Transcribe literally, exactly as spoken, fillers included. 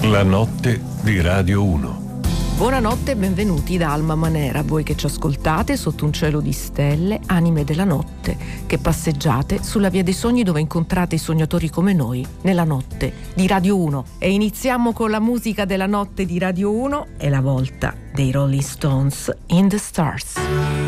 La notte di Radio uno. Buonanotte e benvenuti da Alma Manera, voi che ci ascoltate sotto un cielo di stelle, anime della notte, che passeggiate sulla via dei sogni dove incontrate i sognatori come noi, nella notte di Radio uno. E iniziamo con la musica della notte di Radio uno, è la volta dei Rolling Stones, In the Stars.